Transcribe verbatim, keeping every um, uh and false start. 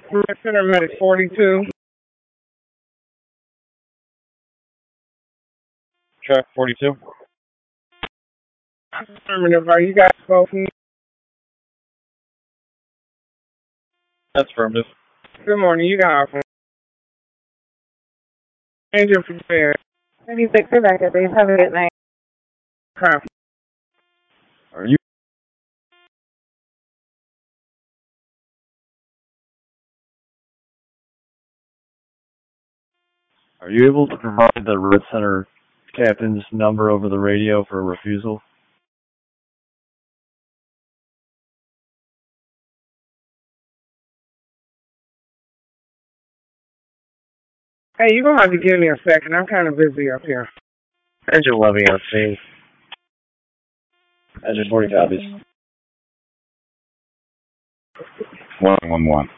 Center Medic forty-two. Track forty-two. Affirmative. Are you guys both here? That's affirmative. Good morning. You got off. Angel prepared. thirty-six, you're back at base. Have a good night. Copy. Are you Are you able to provide the Red Center captain's number over the radio for a refusal? Hey, you're going to have to give me a second. I'm kind of busy up here. Engine Levy on scene. Engine forty copies. one one one.